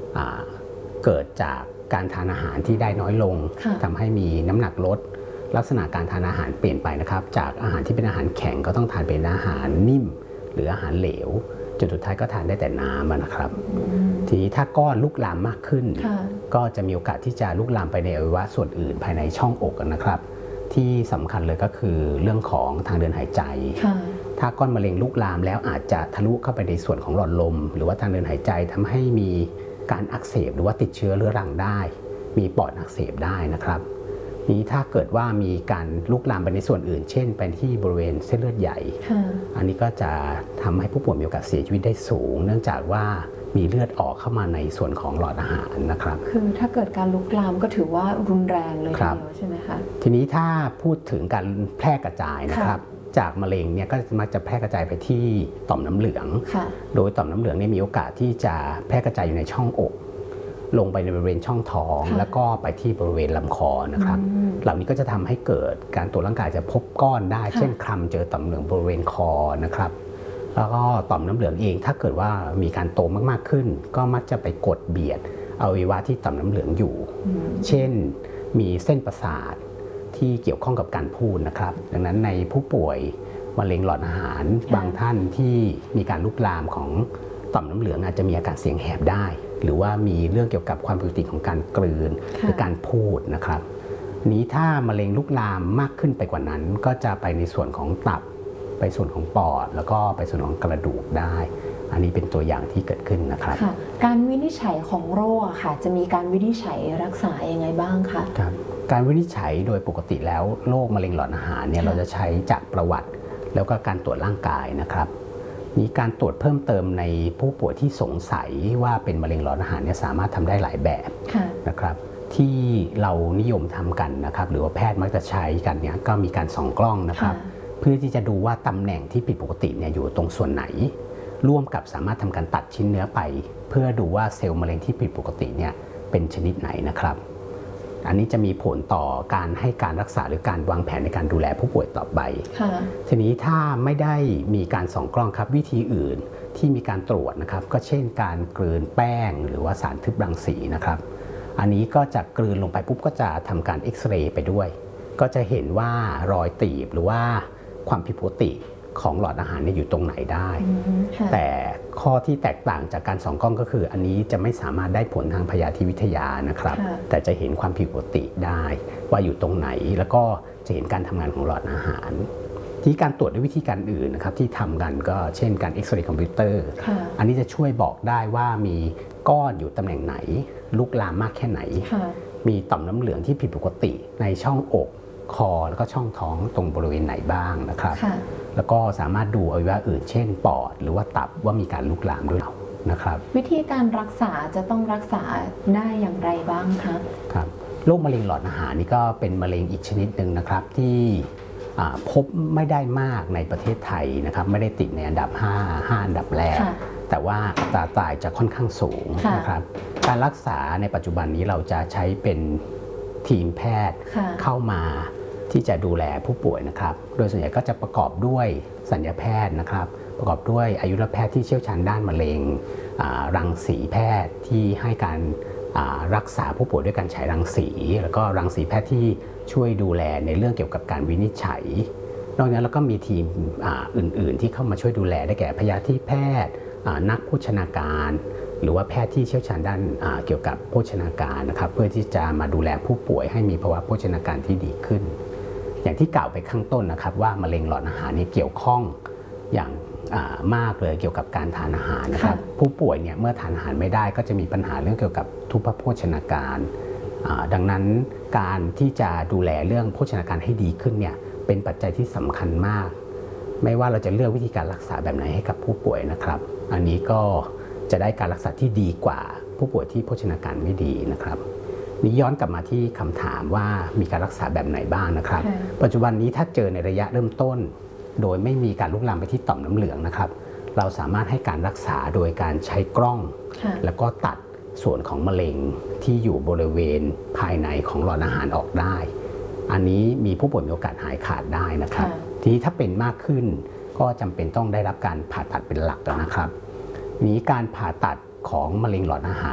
เกิดจากการทานอาหารที่ได้น้อยลงทำให้มีน้ำหนักลดลักษณะการทานอาหารเปลี่ยนไปนะครับจากอาหารที่เป็นอาหารแข็งก็ต้องทานเป็นอาหารนิ่มหรืออาหารเหลวจนสุดท้ายก็ทานได้แต่น้ำนะครับทีนี้ถ้าก้อนลุกลามมากขึ้นก็จะมีโอกาสที่จะลุกลามไปในอวัยวะส่วนอื่นภายในช่องอกนะครับที่สำคัญเลยก็คือเรื่องของทางเดินหายใจถ้าก้อนมะเร็งลุกลามแล้วอาจจะทะลุเข้าไปในส่วนของหลอดลมหรือว่าทางเดินหายใจทำให้มีการอักเสบหรือว่าติดเชื้อเรื้อรังได้มีปอดอักเสบได้นะครับนี้ถ้าเกิดว่ามีการลุกลามไปในส่วนอื่นเช่นไปที่บริเวณเส้นเลือดใหญ่อันนี้ก็จะทำให้ผู้ป่วยมีโอกาสเสียชีวิตได้สูงเนื่องจากว่ามีเลือดออกเข้ามาในส่วนของหลอดอาหารนะครับคือถ้าเกิดการลุกลามก็ถือว่ารุนแรงเลยทีเดียวใช่ไหมคะทีนี้ถ้าพูดถึงการแพร่กระจายนะครับจากมะเร็งเนี่ยก็มักจะแพร่กระจายไปที่ต่อมน้ำเหลืองโดยต่อมน้ำเหลืองเนี่ยมีโอกาสที่จะแพร่กระจายอยู่ในช่องอกลงไปในบริเวณช่องท้องแล้วก็ไปที่บริเวณลำคอนะครับเหล่านี้ก็จะทำให้เกิดการตรวจร่างกายจะพบก้อนได้เช่นคลำเจอต่อมน้ำเหลืองบริเวณคอนะครับแล้วก็ต่อมน้ำเหลืองเองถ้าเกิดว่ามีการโตมากๆขึ้นก็มักจะไปกดเบียดอวัยวะที่ต่อมน้ำเหลืองอยู่เช่นมีเส้นประสาทที่เกี่ยวข้องกับการพูดนะครับดังนั้นในผู้ป่วยมะเร็งหลอดอาหารบางท่านที่มีการลุกลามของต่อมน้ำเหลืองอาจจะมีอาการเสียงแหบได้หรือว่ามีเรื่องเกี่ยวกับความผิดปกติของการกลืนหรือการพูดนะครับนี้ถ้ามะเร็งลุกลามมากขึ้นไปกว่านั้นก็จะไปในส่วนของตับไปส่วนของปอดแล้วก็ไปส่วนของกระดูกได้อันนี้เป็นตัวอย่างที่เกิดขึ้นนะครับการวินิจฉัยของโรคค่ะจะมีการวินิจฉัยรักษายังไงบ้างคะครับการวินิจฉัยโดยปกติแล้วโรคมะเร็งหลอดอาหารเนี่ยเราจะใช้จากประวัติแล้วก็การตรวจร่างกายนะครับมีการตรวจเพิ่มเติมในผู้ป่วยที่สงสัยว่าเป็นมะเร็งหลอดอาหารเนี่ยสามารถทำได้หลายแบบนะครับที่เรานิยมทำกันนะครับหรือว่าแพทย์มักจะใช้กันเนี่ยก็มีการส่องกล้องนะครับเพื่อที่จะดูว่าตำแหน่งที่ผิดปกติเนี่ยอยู่ตรงส่วนไหนร่วมกับสามารถทำการตัดชิ้นเนื้อไปเพื่อดูว่าเซลล์มะเร็งที่ผิดปกติเนี่ยเป็นชนิดไหนนะครับอันนี้จะมีผลต่อการให้การรักษาหรือการวางแผนในการดูแลผู้ป่วยต่อไปทีนี้ถ้าไม่ได้มีการส่องกล้องครับวิธีอื่นที่มีการตรวจนะครับก็เช่นการกลืนแป้งหรือว่าสารทึบรังสีนะครับอันนี้ก็จะกลืนลงไปปุ๊บก็จะทำการเอ็กซเรย์ไปด้วยก็จะเห็นว่ารอยตีบหรือว่าความผิดปกติของหลอดอาหารอยู่ตรงไหนได้แต่ข้อที่แตกต่างจากการส่องกล้องก็คืออันนี้จะไม่สามารถได้ผลทางพยาธิวิทยานะครับแต่จะเห็นความผิดปกติได้ว่าอยู่ตรงไหนแล้วก็จะเห็นการทำงานของหลอดอาหารที่การตรวจด้วยวิธีการอื่นนะครับที่ทำกันก็เช่นการเอ็กซเรย์คอมพิวเตอร์อันนี้จะช่วยบอกได้ว่ามีก้อนอยู่ตำแหน่งไหนลุกลามมากแค่ไหนมีต่อมน้ำเหลืองที่ผิดปกติในช่องอกคอแล้วก็ช่องท้องตรงบริเวณไหนบ้างนะครับแล้วก็สามารถดูอวัยวะอื่นเช่นปอดหรือว่าตับว่ามีการลุกลามด้วยนะครับวิธีการรักษาจะต้องรักษาได้อย่างไรบ้างคะครับโรคมะเร็งหลอดอาหารนี่ก็เป็นมะเร็งอีกชนิดหนึ่งนะครับที่พบไม่ได้มากในประเทศไทยนะครับไม่ได้ติดในอันดับ5อันดับแรกแต่ว่าอัตราตายจะค่อนข้างสูงนะครับการรักษาในปัจจุบันนี้เราจะใช้เป็นทีมแพทย์เข้ามาที่จะดูแลผู้ป่วยนะครับโดยส่วนใหญ่ก็จะประกอบด้วยศัลยแพทย์นะครับประกอบด้วยอายุรแพทย์ที่เชี่ยวชาญด้านมะเร็งรังสีแพทย์ที่ให้การรักษาผู้ป่วยด้วยการฉายรังสีแล้วก็รังสีแพทย์ที่ช่วยดูแลในเรื่องเกี่ยวกับการวินิจฉัยนอกจากนั้นแล้วก็มีทีมอื่นๆที่เข้ามาช่วยดูแลได้แก่พยาธิแพทย์นักโภชนาการหรือว่าแพทย์ที่เชี่ยวชาญด้านเกี่ยวกับโภชนาการนะครับเพื่อที่จะมาดูแลผู้ป่วยให้มีภาวะโภชนาการที่ดีขึ้นอย่างที่กล่าวไปข้างต้นนะครับว่ามะเร็งหลอดอาหารนี้เกี่ยวข้องอย่างมากเลยเกี่ยวกับการทานอาหารนะครับผู้ป่วยเนี่ยเมื่อทานอาหารไม่ได้ก็จะมีปัญหาเรื่องเกี่ยวกับทุพโภชนาการดังนั้นการที่จะดูแลเรื่องโภชนาการให้ดีขึ้นเนี่ยเป็นปัจจัยที่สำคัญมากไม่ว่าเราจะเลือกวิธีการรักษาแบบไหนให้กับผู้ป่วยนะครับอันนี้ก็จะได้การรักษาที่ดีกว่าผู้ป่วยที่โภชนาการไม่ดีนะครับนี้ย้อนกลับมาที่คำถามว่ามีการรักษาแบบไหนบ้างนะครับปัจจุบันนี้ถ้าเจอในระยะเริ่มต้นโดยไม่มีการลุกลามไปที่ต่อมน้ำเหลืองนะครับเราสามารถให้การรักษาโดยการใช้กล้องแล้วก็ตัดส่วนของมะเร็งที่อยู่บริเวณภายในของหลอดอาหารออกได้อันนี้มีผู้ป่วยมีโอกาสหายขาดได้นะครับทีนี้ถ้าเป็นมากขึ้นก็จำเป็นต้องได้รับการผ่าตัดเป็นหลักนะครับนี้การผ่าตัดของมะเร็งหลอดอาหาร